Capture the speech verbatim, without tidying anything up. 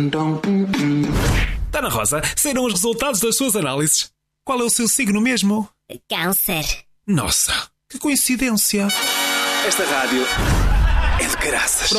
Dona Rosa, saíram os resultados das suas análises. Qual é o seu signo mesmo? Câncer. Nossa, que coincidência. Esta rádio é de caraças.